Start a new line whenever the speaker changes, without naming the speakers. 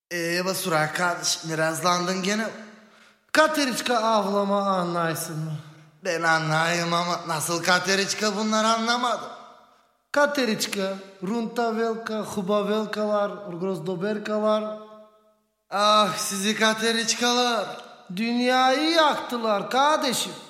Basura kardeş, birazlandın gene.
Kateriçka avlama anlaysın mı?
Ben anlayayım ama nasıl Kateriçka bunlar anlamadım.
Kateriçka, runta velka, huba velkalar, grozdoberkalar.
Ah sizi Kateriçkalar.
Dünyayı yaktılar kardeşim.